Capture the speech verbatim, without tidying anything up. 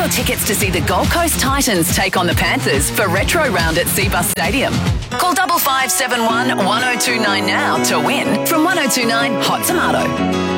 your tickets to see the Gold Coast Titans take on the Panthers for Retro Round at Cbus Stadium. Call double five seven one one oh two nine now to win from one oh two nine Hot Tomato.